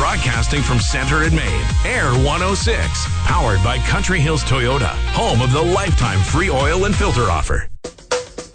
Broadcasting from Center in Maine, Air 106. Powered by Country Hills Toyota, home of the lifetime free oil and filter offer.